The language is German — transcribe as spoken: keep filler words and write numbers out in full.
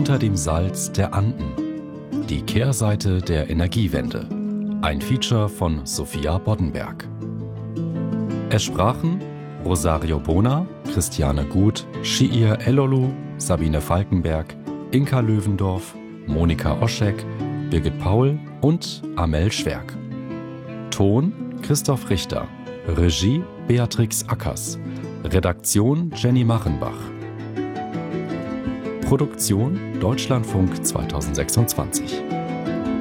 Unter dem Salz der Anden. Die Kehrseite der Energiewende. Ein Feature von Sophia Boddenberg. Es sprachen Rosario Bona, Christiane Gut, Shiir Elolu, Sabine Falkenberg, Inka Löwendorf, Monika Oschek, Birgit Paul und Amel Schwerk. Ton Christoph Richter. Regie Beatrix Ackers. Redaktion Jenny Machenbach. Produktion Deutschlandfunk zweitausendsechsundzwanzig.